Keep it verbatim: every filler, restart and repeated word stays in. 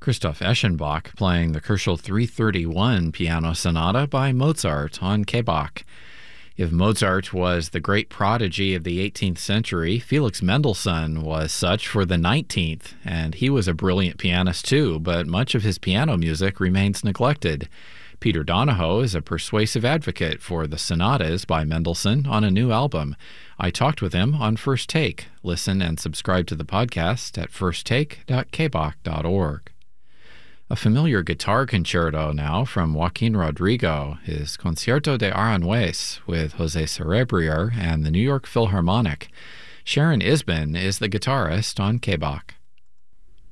Christoph Eschenbach playing the Köchel three thirty-one Piano Sonata by Mozart on K Bach. If Mozart was the great prodigy of the eighteenth century, Felix Mendelssohn was such for the nineteenth, and he was a brilliant pianist too, but much of his piano music remains neglected. Peter Donahoe is a persuasive advocate for the sonatas by Mendelssohn on a new album. I talked with him on First Take. Listen and subscribe to the podcast at first take dot k bach dot org. A familiar guitar concerto now from Joaquin Rodrigo is Concierto de Aranjuez with Jose Cerebrier and the New York Philharmonic. Sharon Isbin is the guitarist on K Bach.